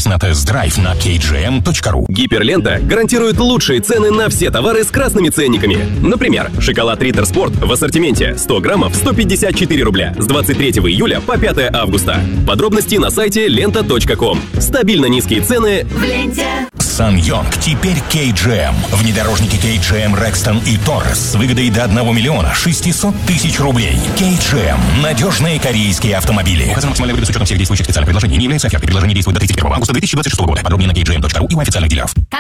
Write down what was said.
Запишитесь на тест-драйв на kgm.ru. Гиперлента гарантирует лучшие цены на все товары с красными ценниками. Например, шоколад Риттер Спорт в ассортименте 100 граммов 154 рубля с 23 июля по 5 августа. Подробности на сайте lenta.com. Стабильно низкие цены в ленте. SsangYong теперь KGM. Внедорожники KGM Rexton и Taurus с выгодой до 1 миллиона 600 тысяч рублей. KGM. Надежные корейские автомобили. Указана максимальная выгода с учетом всех действующих специальных предложений. Не является офертой. Предложение действует до 31 августа 2026 года. Подробнее на kgm.ru и у официальных дилеров.